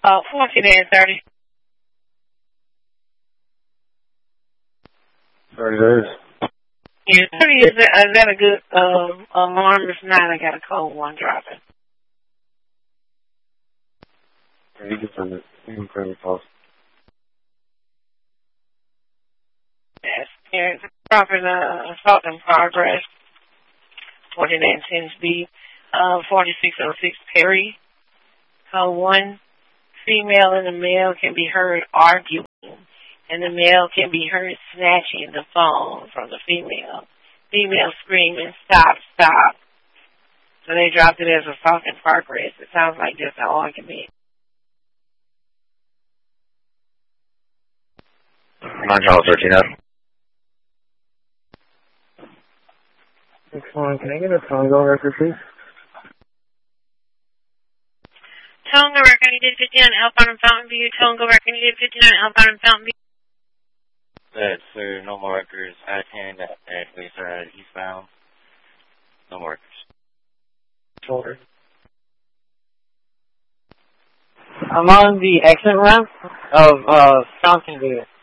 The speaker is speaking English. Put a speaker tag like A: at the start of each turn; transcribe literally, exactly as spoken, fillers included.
A: Uh, fourteen and thirty.
B: thirty days.
A: Yeah, thirty is that, is that a good uh, alarm? If not, I got a cold one dropping.
B: Yeah, you can send it. You can send it post.
A: Yes, parents dropping uh, assault in progress. forty-nine ten B, uh, forty-six oh six Perry. Code one. Female and the male can be heard arguing, and the male can be heard snatching the phone from the female. Female screaming, stop, stop. So they dropped it as assault in progress. It sounds like just an argument.
B: nine Charles thirteen up. Next one, can I get a Tongo record, please?
A: Tonga record, you did fifty-nine Alpine and Fountain View. Tonga record, you did fifty-nine Alpine and Fountain View.
C: Good, sir. No more records. I ten at least uh, eastbound. No more records.
B: Shoulder.
D: I'm on the exit ramp of uh, Fountain View.